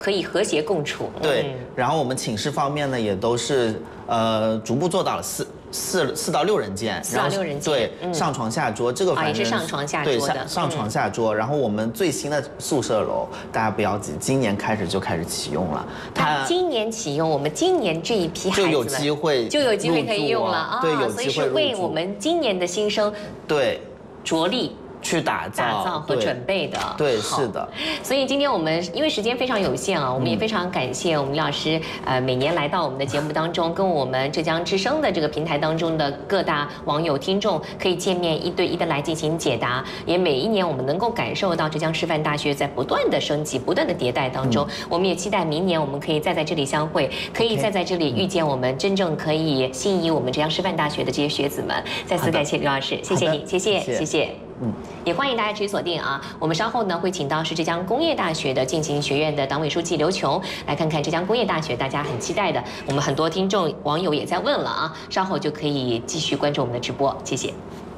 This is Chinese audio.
可以和谐共处。 对，然后我们寝室方面呢，也都是逐步做到了4到6人间 ，4到6人间， 对，上床下桌这个反正也是上床下桌的， 对，上床下桌。然后我们最新的宿舍楼，大家不要急，今年开始就开始启用了。 它今年启用，我们今年这一批孩子就有机会可以用了啊， 对，有所以是为我们今年的新生对着力。 去打造和准备的， 对，是的。 所以今天我们因为时间非常有限啊，我们也非常感谢我们李老师，每年来到我们的节目当中，跟我们浙江之声的这个平台当中的各大网友听众可以见面1对1的来进行解答，也每一年我们能够感受到浙江师范大学在不断的升级、不断的迭代当中，我们也期待明年我们可以再在这里相会，可以再在这里遇见我们真正可以心仪我们浙江师范大学的这些学子们。再次感谢李老师，谢谢你，谢谢。也欢迎大家持续锁定啊！我们稍后呢会请到是浙江工业大学的进行学院的党委书记刘琼来看看浙江工业大学大家很期待的，我们很多听众网友也在问了啊，稍后就可以继续关注我们的直播，谢谢。